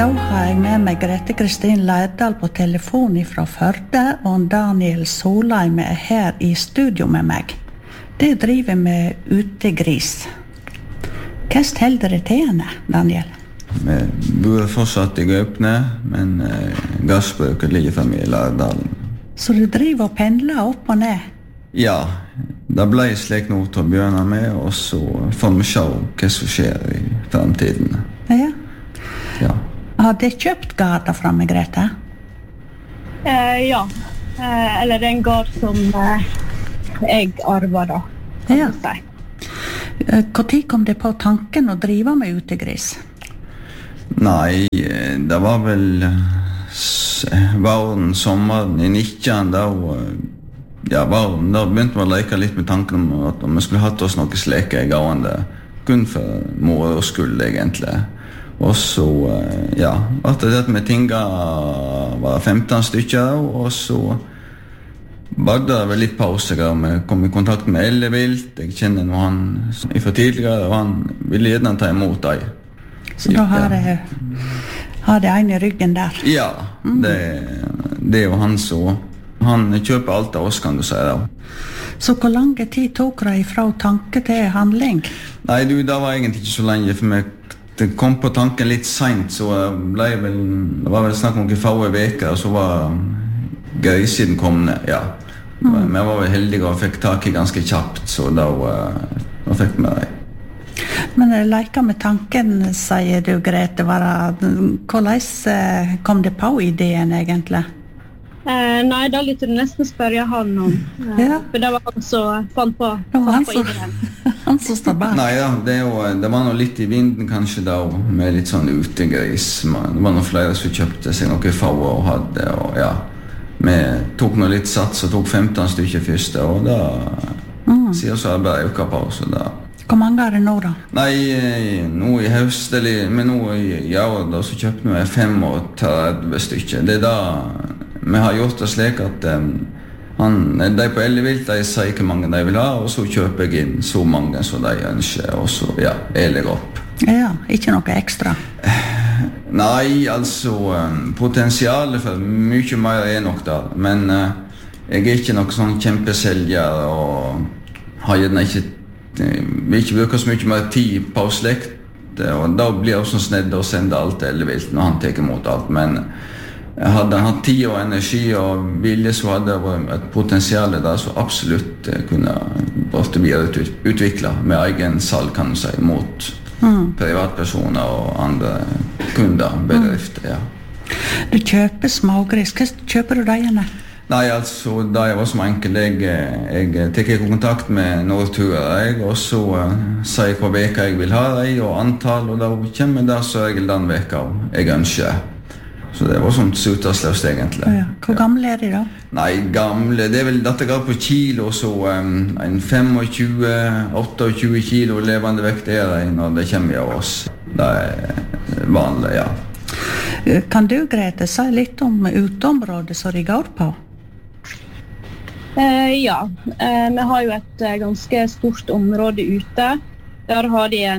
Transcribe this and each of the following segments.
Da har jeg med meg Grete Kristin Lærdal på telefon fra Førde, og Daniel Solheim her i studio med meg. Det driver med utegris. Hva holder det til henne, Daniel? Vi bor fortsatt i Gaupne, men gassbruket ligger fremme i Lærdalen. Så du driver og pendler opp og ned? Ja, det ble slik noe til å begynne med, og så får vi se hva som skjer i fremtiden. Ja. Ja. Har de kjøpt gården fra meg, Grete? Ja, eller det en gård som jeg arvet da, kan du si. Hvor tid kom det på tanken å drive med utegris? Nei, det var vel våren, sommeren i 19, da begynte vi å leke litt med tanken om at vi skulle hatt oss noe sleke i gående, kun for mor og skyld egentlig. Og så, etter det med tinga var 15 stykker, og så var det vel litt pause. Vi kom i kontakt med Ellevilt. Jeg kjenner noe han fra tidligere, og han ville gjerne ta imot deg. Så da har det en i ryggen der? Ja, det er jo han som... Han kjøper alt av oss, kan du si da. Så hvor lang tid tok det fra tanke til handling? Nei, det var egentlig ikke så lenge, for det kom på tanken litt sent, så det var vel snakk om noen få veker, og så var grisen komne, ja. Men jeg var vel heldig og fikk tak i ganske kjapt, så da fikk vi det. Men leker med tanken, sier du, Grete, hvordan kom det på ideen egentlig? Nei, da lytte du nesten spørre han om, for det var han som fant på ideen. Han som står bak. Nei, det var noe litt i vinden kanskje da, med litt sånn utegris. Det var noen flere som kjøpte seg noe få og hadde, og ja. Vi tok noe litt sats og tok 15 stykker først, og da sier så det bare øker på, så da... Hvor mange er det nå da? Nei, nå i høst, men nå i år da, så kjøpte vi 35 stykker. Det da... Vi har gjort det slik at de på Ellevilt, de sier hvor mange de vil ha, og så kjøper jeg inn så mange som de ønsker, og så, jeg opp. Ja, ikke noe ekstra? Nei, altså, potensialet for mye mer er nok da, men jeg er ikke noe sånn kjempeselger, og har gjerne vil ikke bruke så mye mer tid på slekt, og da blir jeg også snedd å sende alt til Ellevilt når han tar imot alt, men hadde han hatt tid og energi og vilje, så hadde det vært et potensial der som absolutt kunne vært videreutviklet med egen salg, kan du si, mot privatpersoner og andre kunder, bedrifter, ja. Du kjøper smågris. Hva kjøper du deg igjen? Nei, altså, da jeg var som enkel, jeg tek kontakt med Norturer, og så sier jeg hva veka jeg vil ha deg, og antall, og da kommer det så regel den veka jeg ønsker. Så det var sånt sutersløst egentlig. Ja. Hvor gamle er de da? Nei, gamle, det er vel dette går på kilo, så en 25-28 kilo levende vekt er det når det kommer av oss. Det er vanlig, ja. Kan du, Grete, si litt om uteområdet som de går på? Ja, vi har jo et ganske stort område ute. Der har de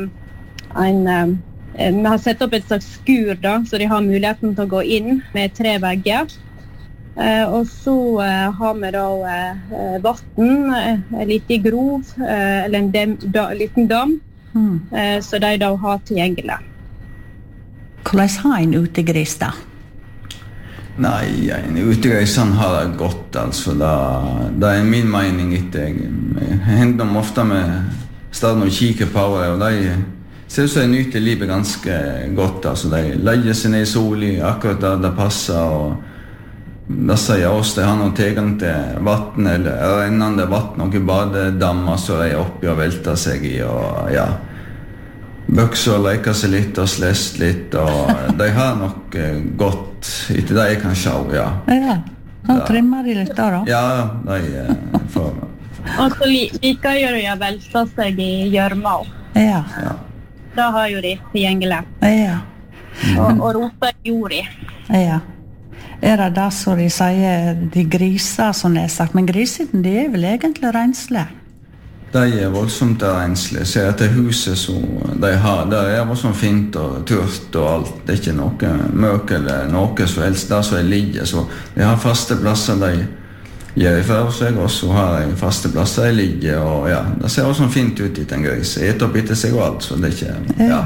vi har sett opp et slags skur da, så de har muligheten til å gå inn med 3 vegger. Og så har vi da vatten, en liten grov, eller en liten dam, så de da har tilgjengelig. Hvordan har en utegris da? Nei, en utegris han har det godt, altså. Det er min mening etter. Jeg hender dem ofte med stedet og kikker på det, og de ser ut som de nyter livet ganske godt, altså. De legger seg ned i solen akkurat der det passer, og da sier oss de har noen tilgang til vatten, eller rennende vatten, noen badedammer som de er oppi og velter seg i, og ja, bøkser og leker seg litt og slest litt, og de har nok godt etter det jeg kan se, ja. Ja, da trimmer de litt da. Ja, de får... Og så liker jo de å velte seg i gjørma. Ja. Da har jo de tilgjengelig. Ja. Og roper jord i. Ja. Er det da så de sier de griser, som det er sagt, men grisene de er vel egentlig renslige? De voldsomt renslige. Se at det huset som de har, det voldsomt fint og tørt og alt. Det ikke noe møk eller noe som helst der som ligger. Så de har faste plasser de gjør for seg, og så har de faste plasser de ligger. Og ja, det ser også fint ut I en gris. Et opp etter seg og alt, så det ikke... Ja.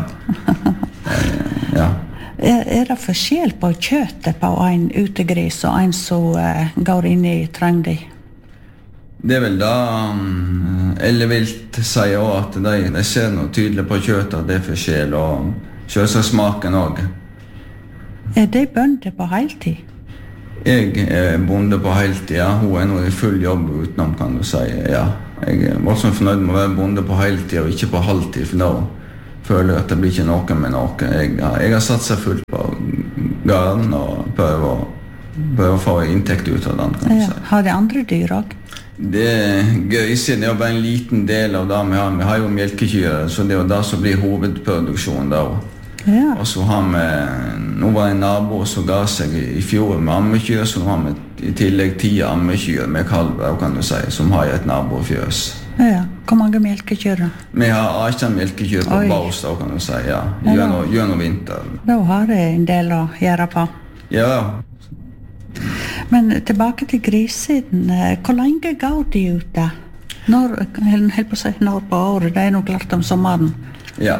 Ja. Det forskjell på kjøttet på en utegris og en som går inn I trangdy? Det vel da Ellevilt sier også at de ser noe tydelig på kjøttet at det forskjell, og kjøttsmaken også. De bønder på heltid? Jeg bonde på heltid, ja. Hun nå I full jobb utenom, kan du si. Ja. Jeg var så fornøyd med å være bonde på heltid og ikke på halvtid, for da føler jeg at det blir ikke noe med noe. Jeg har satt seg fullt på gården og prøver å få inntekt ut av den, kan du si. Har de andre dyr også? Grisen det bare en liten del av det vi har. Vi har jo melkekyr, så det det som blir hovedproduksjonen da. Ja. Og så har vi, nå var det en nabo som ga seg I fjor med ammekyr, så nå har vi I tillegg 10 ammekyr med kalver, kan du si, som har et nabofjøs. Ja, hvor mange melkekyr da? Vi har 18 melkekyr på baus da, kan du si, ja, gjennom vinter. Da har det en del å gjøre på. Ja. Men tilbake til grissiden, hvor lenge går de ute? Helt på å si når på året, det nok klart om sommeren. Ja,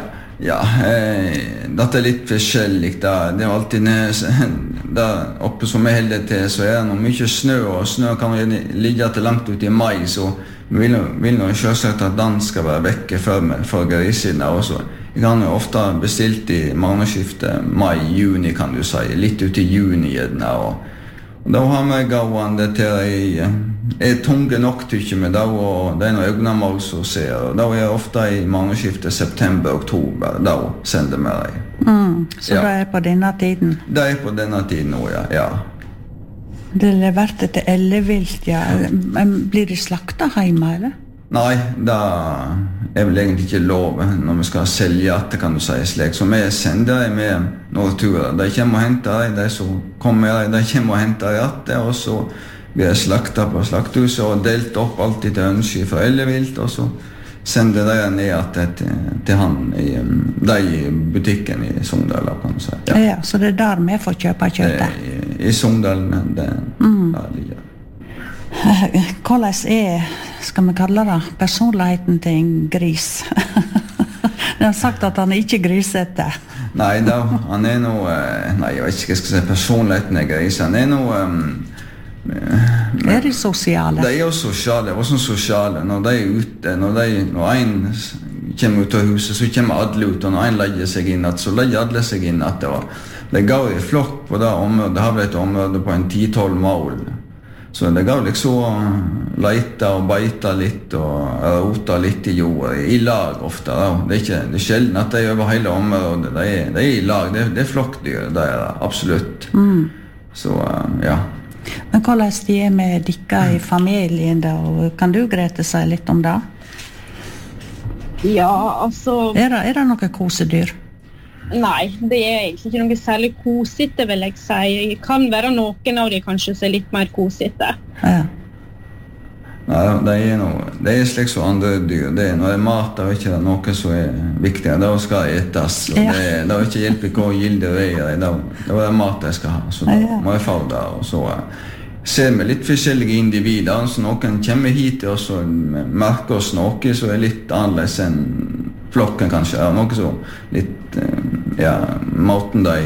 dette litt forskjellig da. Det alltid der oppe som vi holder til, så det noe mye snø, og snø kan jo ligge til langt ut I mai, så vi vil nå selvsagt at den skal være vekke for grissiden også. Jeg kan jo ofte bestilt I månedsskiftet mai-juni, kan du si, litt ut I juni gjerne, og da har vi gående til tunge nok, tykker vi, og det noen øgnemål som ser, og da ofte I månedsskiftet september-oktober, da sender vi dem. Så det på denne tiden? Det på denne tiden nå, ja. Det leverte til ellevilt, ja. Blir de slakta hjemme, eller? Nei, det vel egentlig ikke lov når vi skal selge det, kan du si, slik. Så vi sender dem med noen turer. De kommer og henter dem, de som kommer, de kommer og henter dem, og så blir det slakta på slakthuset og delt opp alltid til ønske for ellevilt, og så sender de ned til han I butikken I Sogndal, kan du si. Ja, så det der vi får kjøpe kjøttet? I Sogndal, det der ligger. Hvordan skal vi kalle det, personligheten til en gris? De har sagt at han ikke grisete. Nei, han noe... Nei, jeg vet ikke hva jeg skal si. Personligheten gris. Han noe... de sosiale? De jo sosiale. Hva som sosiale? Når de ute, når en kommer ut av huset, så kommer alle ut, og når en legger seg inn, så legger alle seg inn. Det går I flokk på det området. Det har vært et område på en 10-12 mål. Så det går liksom leite og beite litt og rota litt I jord, I lag ofte. Det det sjelden at de over hele området, de I lag, det flokkdyr, det absolutt. Så, ja. Men hvordan de med dikka I familien da, og kan du Grete si litt om det? Ja, altså... det noe kosedyr? Nei, det egentlig ikke noe særlig kosete, vil jeg si. Det kan være noen av de kanskje som litt mer kosete. Ja. Nei, det slik som andre dyr. Når det mat, det ikke noe som viktig. Det skal etes. Det ikke hjelpe hvor gilde det det mat jeg skal ha. Så da må jeg få det. Og så ser vi litt forskjellige individer. Så noen kommer hit til oss og merker oss noe som litt annerledes enn flokken kanskje. Noe så litt måten de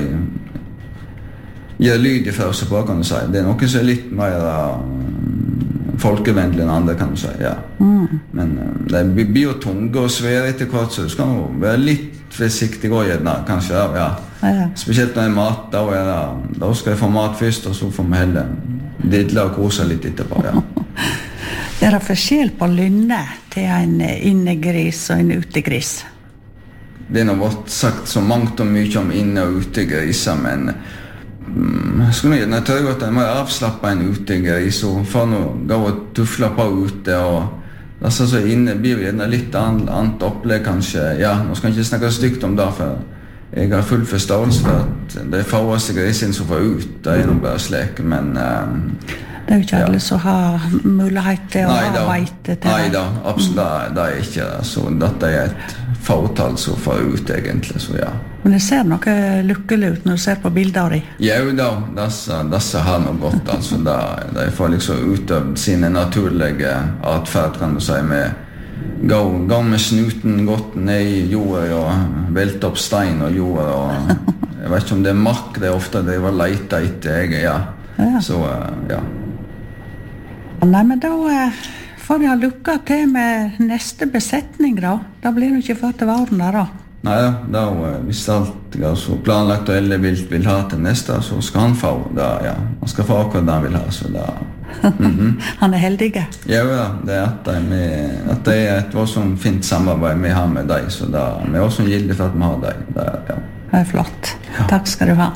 gjør lyd I for seg på, kan du si. Det noe som litt mer folkevennlig enn andre, kan du si, ja. Men det blir jo tunge og svære etter hvert, så du skal jo være litt forsiktig og gjerne, kanskje, ja. Spesielt når det mat, da skal jeg få mat først, og så får vi heller didle og kose litt etterpå, ja. Det forskjell på lynne til en innegris og en utegris? Det har vært sagt så mangt og mye om inne- og utegriser, men skulle jeg tørre at jeg må avslappe en utegris og få noe gå og tufle på ute, og altså, så inne blir det litt annet opplegg kanskje. Ja, nå skal jeg ikke snakke stygt om det, for jeg har full forståelse for at det er fåeste grisen som får ut, det noe bare slik, men Det jo ikke alle som har mulighet til å ha beite til Nei da, absolutt, det ikke det. Så dette et fåtall som får ut egentlig, så ja. Men det ser noe lykkelig ut når du ser på bilder i. Ja da, disse har noe godt, altså. De får liksom utøvd sine naturlige atferd, kan du si, med gå med snuten godt ned i jorda og velte opp stein og jorda. Og jeg vet ikke om det mark, det ofte det var leita etter, ja. Så, ja. Nei, men da får jeg lykke til med neste besetning, da. Da blir det ikke før til våren da. Nei da, hvis alt er så planlagt og alle vil ha til neste, så skal han få det, ja. Han skal få akkurat det han vil ha, så da... Han heldig. Ja, det at det et voldsomt fint samarbeid vi har med deg, så da, vi også gildig for at vi har deg. Det, ja. Det flott. Takk skal du ha.